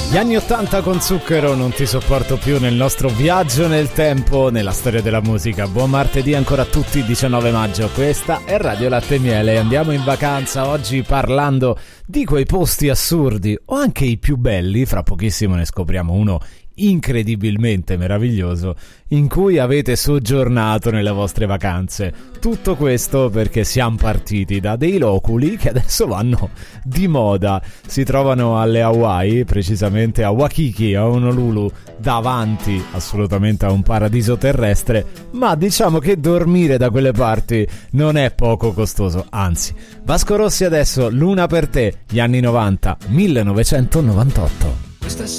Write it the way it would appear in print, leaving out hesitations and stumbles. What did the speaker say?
Gli anni 80 con Zucchero, non ti sopporto più nel nostro viaggio nel tempo, nella storia della musica. Buon martedì ancora a tutti, 19 maggio, questa è Radio Latte e Miele. Andiamo in vacanza oggi parlando di quei posti assurdi o anche i più belli, fra pochissimo ne scopriamo uno incredibilmente meraviglioso in cui avete soggiornato nelle vostre vacanze. Tutto questo perché siamo partiti da dei loculi che adesso vanno di moda. Si trovano alle Hawaii, precisamente a Waikiki, a Honolulu, davanti assolutamente a un paradiso terrestre, ma diciamo che dormire da quelle parti non è poco costoso, anzi. Vasco Rossi adesso, Luna per te, gli anni 90, 1998. Questa